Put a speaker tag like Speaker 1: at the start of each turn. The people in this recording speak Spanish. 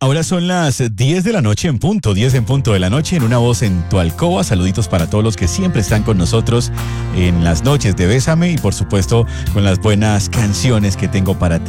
Speaker 1: Ahora son las 10 de la noche en punto, 10 en punto de la noche, en Una Voz en tu Alcoba. Saluditos para todos los que siempre están con nosotros en las noches de Bésame y por supuesto con las buenas canciones que tengo para ti.